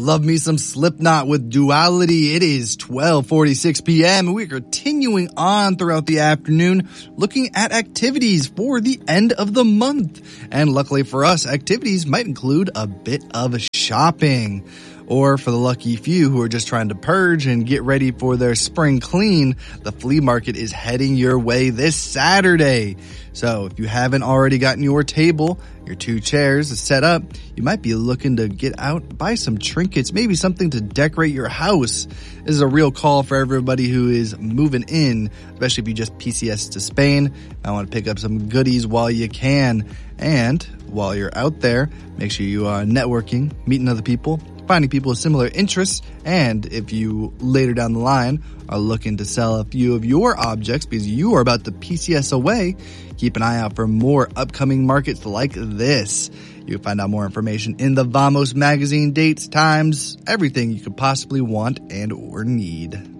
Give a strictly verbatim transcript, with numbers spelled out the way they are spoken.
Love me some Slipknot with Duality. It is twelve forty-six p.m. We're continuing on throughout the afternoon looking at activities for the end of the month. And luckily for us, activities might include a bit of shopping. Or for the lucky few who are just trying to purge and get ready for their spring clean, the flea market is heading your way this Saturday. So if you haven't already gotten your table, your two chairs set up, you might be looking to get out, buy some trinkets, maybe something to decorate your house. This is a real call for everybody who is moving in, especially if you just P C S to Spain. I want to pick up some goodies while you can. And while you're out there, make sure you are networking, meeting other people, finding people with similar interests, and if you later down the line are looking to sell a few of your objects because you are about to P C S away, keep an eye out for more upcoming markets like this. You can find out more information in the Vamos magazine, dates, times, everything you could possibly want and or need.